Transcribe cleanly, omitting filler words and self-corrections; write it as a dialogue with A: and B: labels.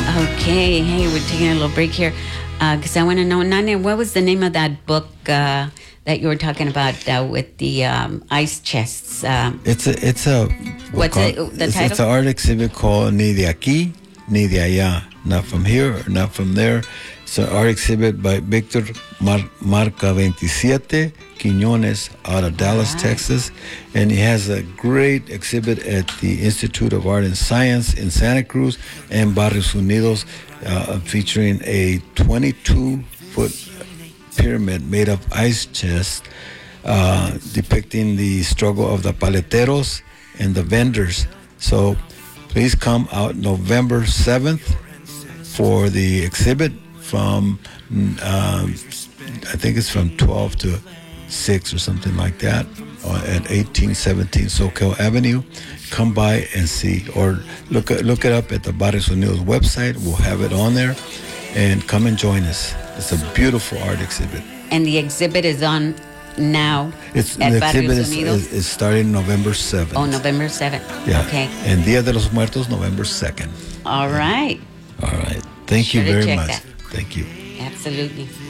A: Okay, hey, we're taking a little break here because I want to know, Nane, what was the name of that book that you were talking about with the ice chests?
B: It's a book
A: What's it, the title?
B: it's an art exhibit called Ni de aquí, ni de allá. Not from here or not from there. It's an art exhibit by Victor Marca 27 Quiñones out of Dallas, Texas. And he has a great exhibit at the Institute of Art and Science in Santa Cruz and Barrios Unidos, featuring a 22-foot pyramid made of ice chests, depicting the struggle of the paleteros and the vendors. So please come out November 7th for the exhibit from, I think it's from 12 to 6 or something like that, at 1817 Soquel Avenue. Come by and see, or look it up at the Barrios Unidos website. We'll have it on there, and come and join us. It's a beautiful art exhibit.
A: And the exhibit is on now
B: The
A: at
B: exhibit
A: Barrios Unidos?
B: is starting November 7th.
A: Oh, November 7th.
B: Yeah.
A: Okay.
B: And Dia de los Muertos, November 2nd.
A: All right.
B: All right. Thank you
A: Should have
B: very
A: checked
B: much.
A: that.
B: Thank you.
A: Absolutely.